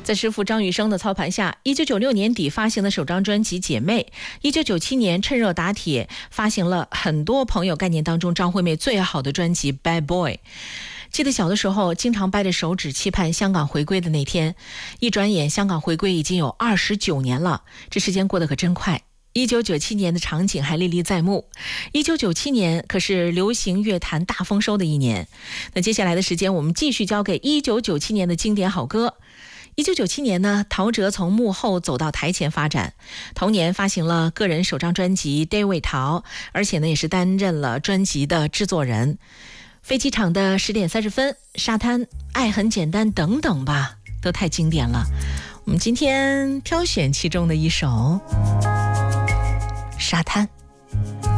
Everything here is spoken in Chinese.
在师傅张雨生的操盘下，1996年底发行的首张专辑《姐妹》，1997年趁热打铁发行了很多朋友概念当中张惠妹最好的专辑《Bad Boy》。记得小的时候经常掰着手指期盼香港回归的那天，一转眼香港回归已经有29年了，这时间过得可真快。1997年的场景还历历在目。1997年可是流行乐坛大丰收的一年。那接下来的时间我们继续交给1997年的经典好歌。1997年呢，陶喆从幕后走到台前发展，同年发行了个人首张专辑《David 陶》，而且呢也是担任了专辑的制作人。飞机场的10点30分，沙滩，爱很简单等等吧，都太经典了。我们今天挑选其中的一首沙滩。